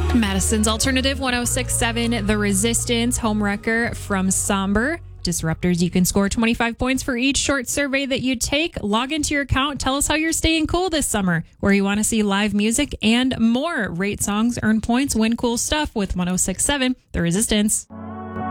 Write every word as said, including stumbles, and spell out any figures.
Madison's Alternative one oh six point seven, The Resistance, Homewrecker from Somber. Disruptors, you can score twenty-five points for each short survey that you take. Log into your account. Tell us how you're staying cool this summer, where you want to see live music and more. Rate songs, earn points, win cool stuff with one oh six point seven, The Resistance.